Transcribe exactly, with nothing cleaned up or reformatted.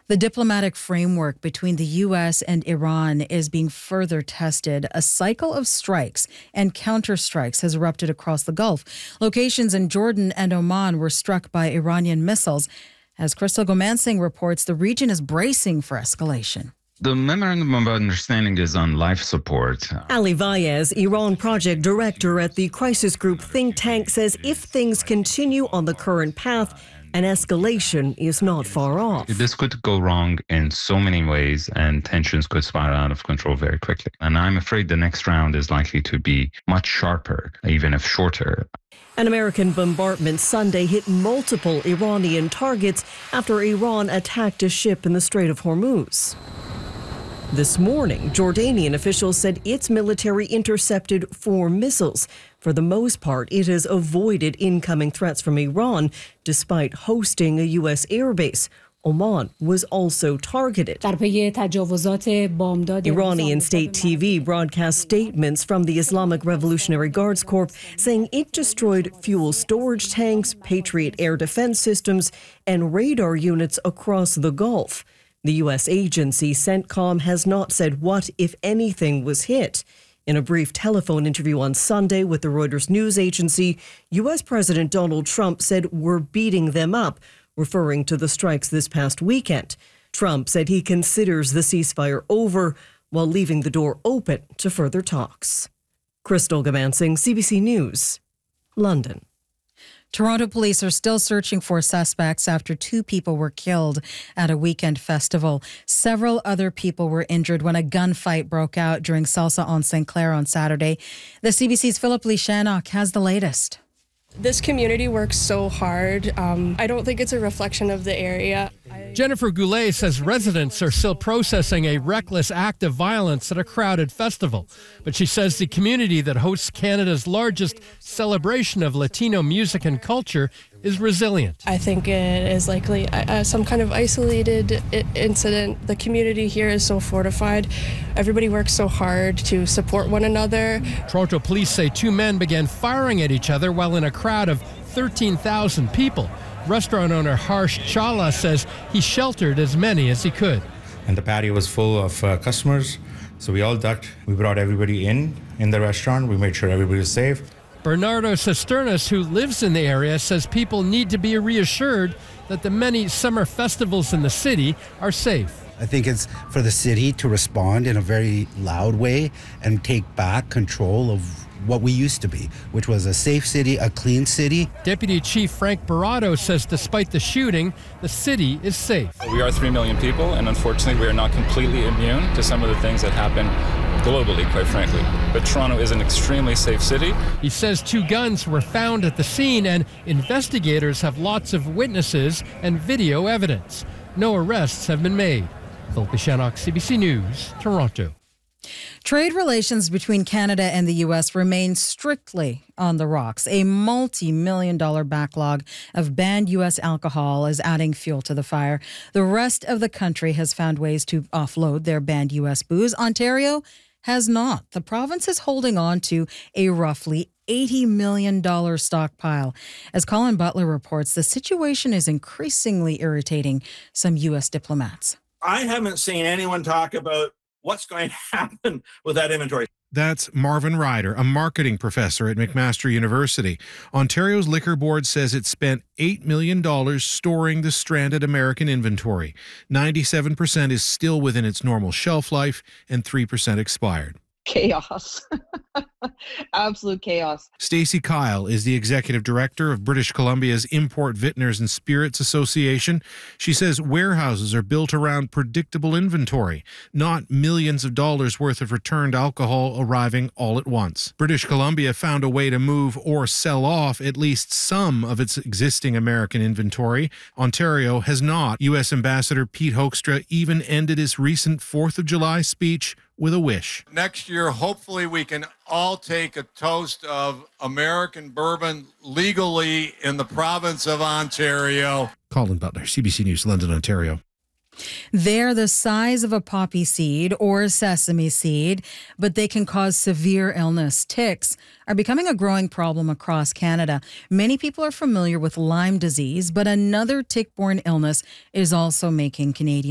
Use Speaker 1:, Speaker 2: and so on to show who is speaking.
Speaker 1: The diplomatic framework between the U S and Iran is being further tested. A cycle of strikes and counterstrikes has erupted across the Gulf. Locations in Jordan and Oman were struck by Iranian missiles. As Crystal Gomansing reports, the region is bracing for escalation.
Speaker 2: The Memorandum of Understanding is on life support.
Speaker 3: Ali Vaez, Iran project director at the crisis group think tank, says if things continue on the current path, an escalation is not far off.
Speaker 2: This could go wrong in so many ways, and tensions could spiral out of control very quickly. And I'm afraid the next round is likely to be much sharper, even if shorter.
Speaker 3: An American bombardment Sunday hit multiple Iranian targets after Iran attacked a ship in the Strait of Hormuz. This morning, Jordanian officials said its military intercepted four missiles. For the most part, it has avoided incoming threats from Iran, despite hosting a U S airbase. Oman was also targeted. Iranian state T V broadcast statements from the Islamic Revolutionary Guards Corps saying it destroyed fuel storage tanks, Patriot air defense systems, and radar units across the Gulf. The U S agency CENTCOM has not said what, if anything, was hit. In a brief telephone interview on Sunday with the Reuters news agency, U S President Donald Trump said we're beating them up, referring to the strikes this past weekend. Trump said he considers the ceasefire over while leaving the door open to further talks. Crystal Gomansing, C B C News, London.
Speaker 1: Toronto police are still searching for suspects after two people were killed at a weekend festival. Several other people were injured when a gunfight broke out during Salsa on Saint Clair on Saturday. The C B C's Philip Lee Shannock has the latest.
Speaker 4: This community works so hard. Um, I don't think it's a reflection of the area.
Speaker 5: Jennifer Goulet says residents are still processing a reckless act of violence at a crowded festival. But she says the community that hosts Canada's largest celebration of Latino music and culture is resilient.
Speaker 4: I think it is likely uh, some kind of isolated I- incident. The community here is so fortified. Everybody works so hard to support one another.
Speaker 5: Toronto police say two men began firing at each other while in a crowd of thirteen thousand people. Restaurant owner Harsh Chawla says he sheltered as many as he could.
Speaker 6: And the patio was full of uh, customers, so we all ducked. We brought everybody in, in the restaurant. We made sure everybody was safe.
Speaker 5: Bernardo Cisternas, who lives in the area, says people need to be reassured that the many summer festivals in the city are safe.
Speaker 7: I think it's for the city to respond in a very loud way and take back control of what we used to be, which was a safe city, a clean city.
Speaker 5: Deputy Chief Frank Barrato says despite the shooting, the city is safe.
Speaker 8: We are three million people, and unfortunately we are not completely immune to some of the things that happen globally, quite frankly. But Toronto is an extremely safe city.
Speaker 5: He says two guns were found at the scene, and investigators have lots of witnesses and video evidence. No arrests have been made. Philip Shannock, C B C News, Toronto.
Speaker 1: Trade relations between Canada and the U S remain strictly on the rocks. A multi-million dollar backlog of banned U S alcohol is adding fuel to the fire. The rest of the country has found ways to offload their banned U S booze. Ontario has not. The province is holding on to a roughly eighty million dollars stockpile. As Colin Butler reports, the situation is increasingly irritating some U S diplomats.
Speaker 9: I haven't seen anyone talk about what's going to happen with that inventory.
Speaker 10: That's Marvin Ryder, a marketing professor at McMaster University. Ontario's Liquor Board says it spent eight million dollars storing the stranded American inventory. ninety-seven percent is still within its normal shelf life and three percent expired.
Speaker 11: Chaos. Absolute chaos.
Speaker 10: Stacey Kyle is the executive director of British Columbia's Import Vintners and Spirits Association. She says warehouses are built around predictable inventory, not millions of dollars worth of returned alcohol arriving all at once. British Columbia found a way to move or sell off at least some of its existing American inventory. Ontario has not. U S Ambassador Pete Hoekstra even ended his recent fourth of July speech with a wish.
Speaker 12: Next year, hopefully we can all take a toast of American bourbon legally in the province of Ontario.
Speaker 10: Colin Butler, C B C News, London, Ontario.
Speaker 1: They're the size of a poppy seed or a sesame seed, but they can cause severe illness. Ticks are becoming a growing problem across Canada. Many people are familiar with Lyme disease, but another tick-borne illness is also making Canadians